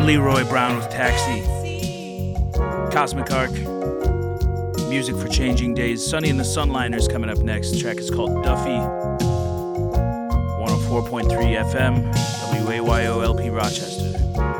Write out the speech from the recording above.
Leroy Brown with Taxi. Cosmic Arc. Music for Changing Days. Sonny and the Sunliners coming up next. The track is called Duffy. 104.3 FM. WAYOLP Rochester.